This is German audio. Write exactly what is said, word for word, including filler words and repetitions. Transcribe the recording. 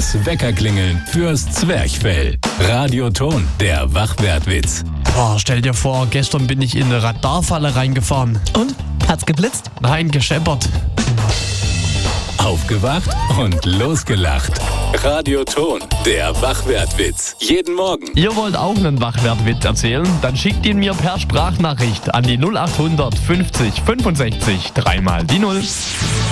Das Weckerklingeln fürs Zwerchfell. Radioton, der Wachwertwitz. Boah, stell dir vor, gestern bin ich in eine Radarfalle reingefahren. Und? Hat's geblitzt? Nein, gescheppert. Aufgewacht und losgelacht. Radioton, der Wachwertwitz. Jeden Morgen. Ihr wollt auch einen Wachwertwitz erzählen? Dann schickt ihn mir per Sprachnachricht an die null acht hundert fünfzig fünfundsechzig dreimal die Null.